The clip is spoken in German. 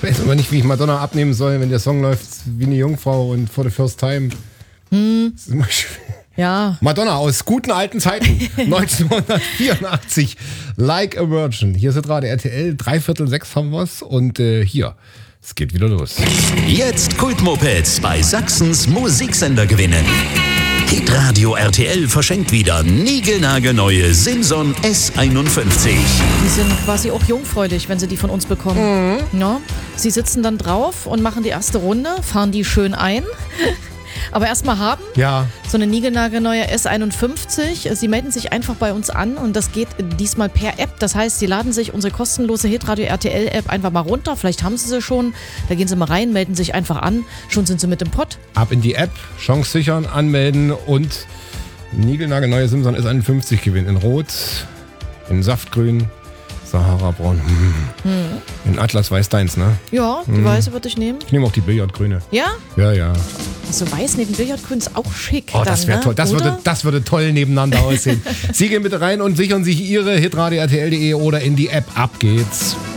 Ich weiß aber nicht, wie ich Madonna abnehmen soll, wenn der Song läuft wie eine Jungfrau und for the first time. Das ist immer schwer. Ja. Madonna aus guten alten Zeiten, 1984, Like a Virgin. Hier ist gerade RTL, 5:45 haben wir's und hier, es geht wieder los. Jetzt Kultmopeds bei Sachsens Musiksender gewinnen. Hitradio RTL verschenkt wieder niegelnagelneue Simson S51. Die sind quasi auch jungfräulich, wenn sie die von uns bekommen. Ja, sie sitzen dann drauf und machen die erste Runde, fahren die schön ein. Aber erstmal haben Ja. so eine niegelnagelneue S51. Sie melden sich einfach bei uns an und das geht diesmal per App. Das heißt, Sie laden sich unsere kostenlose Hitradio RTL App einfach mal runter. Vielleicht haben Sie sie schon. Da gehen Sie mal rein, melden sich einfach an. Schon sind Sie mit im Pott. Ab in die App, Chance sichern, anmelden und niegelnagelneue Simson S51 gewinnen. In Rot, in Saftgrün, Sahara-Braun, in Atlas Weiß deins, ne? Ja, die weiße würde ich nehmen. Ich nehme auch die Billardgrüne. Ja? Ja, ja. So weiß neben Billardgrün ist auch schick. Oh, das wäre toll. Oder? Das würde toll nebeneinander aussehen. Sie gehen bitte rein und sichern sich Ihre hitradio.rtl.de oder in die App. Ab geht's.